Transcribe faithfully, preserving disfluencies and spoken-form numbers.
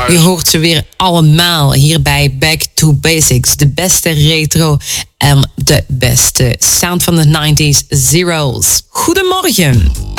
Je hoort ze weer allemaal hier bij Back to Basics. De beste retro en de beste sound van de nineties zeros. Goedemorgen.